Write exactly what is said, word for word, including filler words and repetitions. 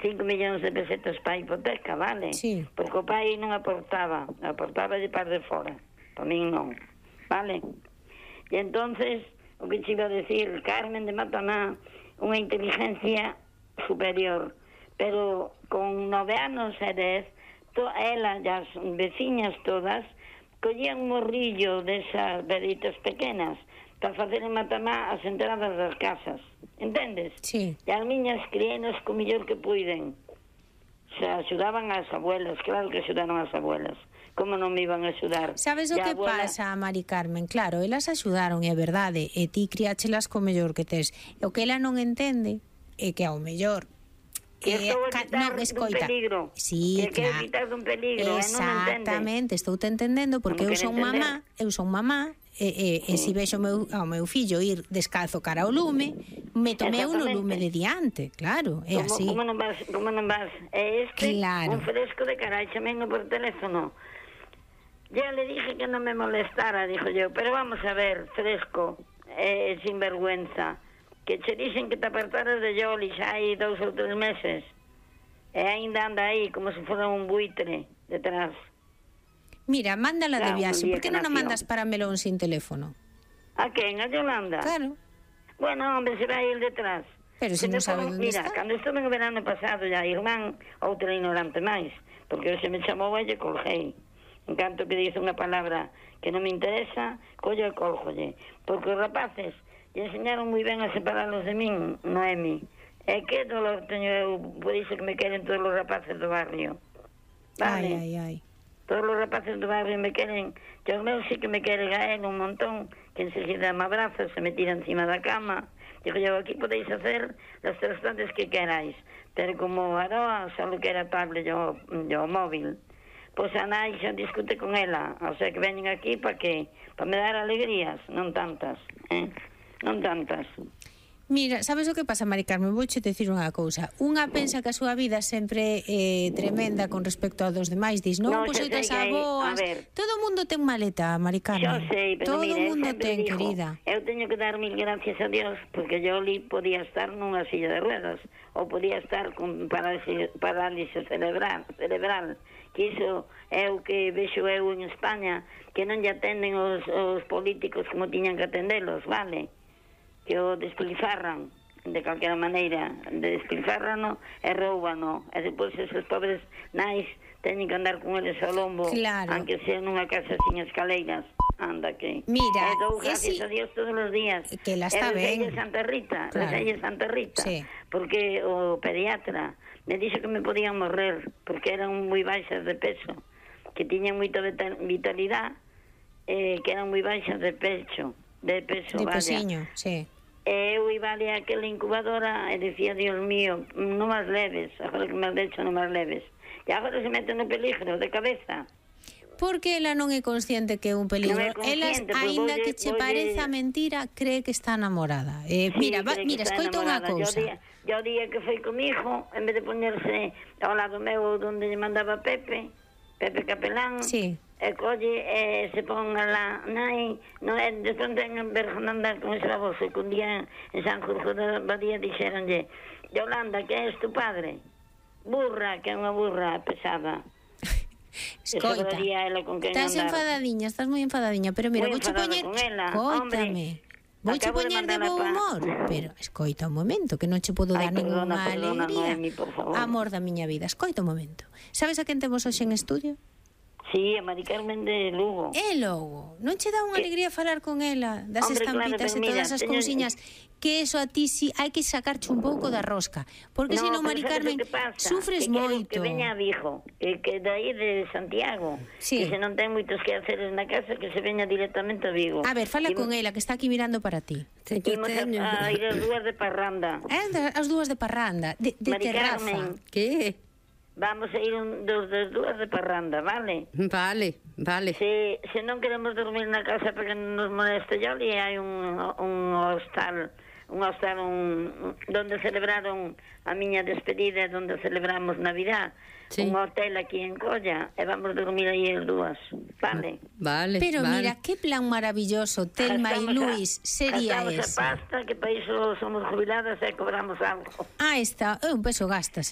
cinco millóns de pesetas para a hipoteca, vale? Sí. Porque o pai non aportaba, aportaba de par de fora, para min non, vale? E entonces, o que te iba a decir, Carmen de Matamá, unha inteligencia superior, pero con nove anos e dez, to, ela e as veciñas todas collían un morrillo desas veritas pequenas para facer en Matamá as entradas das casas, entendes? Sí. E as miñas crianas co millor que puiden se axudaban as abuelas, claro que axudaron as abuelas, como non me iban a axudar? Sabes o E a que abuela... pasa, Mari Carmen? Claro, elas axudaron, é verdade, e ti criáchelas co mellor que tes. O que ela non entende é que ao mellor que eh, estou a ca- quitar non, dun escoita. peligro, Sí, que quero claro. quitar dun peligro, e non entende. Exactamente, estou te entendendo, porque Non eu quero son entender. mamá, eu son mamá, e, e, e se vexo meu, ao meu fillo ir descalzo cara ao lume, me tomeu no Exactamente. lume de diante, claro, é Como, así. como non vas, como non vas? É este Claro. un fresco de carai, chameno por teléfono. Ya le dije que non me molestara, dijo yo, pero vamos a ver, fresco, eh, sin vergüenza, que che dixen que te apartaras de Yoli xa hai dous ou tres meses, e ainda anda aí como se fora un buitre detrás. Mira, mándala de Claro, viaxe, un día por que que non a nació. mandas para Melón sin teléfono? A quen? A Yolanda? Claro, Bueno, hombre, se vai el detrás. pero se me non sabe foron- onde mira, está. cando estuve no verano pasado, ya irmán, outra ignorante máis, porque se me chamou e lle colgei. En canto que dice unha palabra que non me interesa, collo e colgolle. Porque os rapaces lle enseñaron moi ben a separarlos de min, Noemi. E que dolor teño eu, por iso que me queren todos os rapaces do barrio. Vale? Ai, ai, ai. Todos os rapaces do barrio me queren, que os meus sí que me queren a él un montón, que enseguida me abraza, se me tira encima da cama. Digo yo, aquí podéis hacer las trastantes que queráis, pero como Aroa solo que era tablet yo, yo móvil, pois a nai xa discute con ela, o sea que veñen aquí para que, para me dar alegrías, non tantas, eh? Non tantas. Mira, sabes o que pasa, Mari Carmen? Vouche dicir unha cousa. Unha pensa que a súa vida sempre é eh, tremenda con respecto a dos demais. Dis, non, No, pois xa oitas sei que hai- aboas. a ver. Todo o mundo ten maleta, Mari Yo Carmen. sei, pero Todo o mira, eu mundo sempre ten, digo, querida. eu teño que dar mil gracias a Dios, porque Yoli podía estar nunha silla de ruedas, ou podía estar con parálisis, parálisis cerebral, cerebral, que iso é o que vexo eu en España, que non lle atenden os, os políticos como tiñan que atendelos, vale? Que o despilfarran de calquera maneira, de despilfarrano e roubano, e depois esos pobres nais teñen que andar con eles ao lombo, Claro. aunque sea nunha casa sin escaleiras. Anda que... Mira, e dou gracias esi- a Dios todos os días. Que la está e ben. de Santa Rita, Claro. de Santa Rita, Sí. porque o pediatra me dixo que me podían morrer, porque eran moi baixas de peso, que tiñan moita vita- vitalidade, eh, que eran moi baixas de pecho, de peso, De vaya. pesiño, sí. E eu iba ali a aquela incubadora e decía, Dios mío, non máis leves, agora que me has dicho non máis leves. E agora se meten no peligro de cabeza. Porque ela non é consciente que é un peligro. Non é Ela, consciente, pois aínda voulle- que che voulle- pareza mentira, cree que está enamorada. Eh, Sí, mira, va, cree que mira, está escoita unha enamorada. Yo cousa. día, yo día que foi comigo, en vez de poñerse ao lado meu onde lle mandaba Pepe, Pepe Capelán, Sí. e colle e se pon a la nai, non é, despois ten vergonza de andar con esa voz, que un día en San Jorge da Badía dixeronlle, Yolanda, que és tu padre? Burra, que é unha burra pesada. Escoita, Eso daría ela con quen estás andar. enfadadiña, estás moi enfadadiña, pero mira, Moi vouche enfadada poñer, con ela, escóitame. Vouche Acabo de poñer de mandala bo pa- humor, pero escoita un momento, que non che podo Ai, dar perdona, ninguna perdona, alegría. Noemi, por favor. Amor da miña vida, escoita un momento. Sabes a quen temos hoxe en estudio? Sí, a Mari Carmen de Lugo. É logo, non che dá unha Que- alegría falar con ela das Hombre, claro, estampitas pero e todas mira, esas teño- cousiñas, que eso a ti si hai que sacarche un pouco da rosca, porque No, senón, pero Mari sabes Carmen, o que pasa? sufres que quero moito. Que veña a Vigo, que, que dai de Santiago, Sí. que se non ten moitos que hacer na casa, que se veña directamente a Vigo. A ver, fala Imos- con ela, que está aquí mirando para ti. Imos a, a ir as dúas de parranda. Eh, as dúas de parranda, de, de Mari terraza. Carmen, ¿Qué? vamos a ir un, dos das dúas de parranda, vale? Vale, vale. Se, se non queremos dormir na casa para que non nos moleste Yoli, hai un, un hostal, un hostal un, donde celebraron a miña despedida, donde celebramos Navidad, Sí. un hotel aquí en Colla, e vamos a dormir aí as dúas, vale? Vale, Pero vale. mira, qué plan maravilloso, Telma y Gastamos a- Luis, sería gastamos ese. a pasta, que para iso somos jubiladas e cobramos algo. Ah, está, é un peso gastas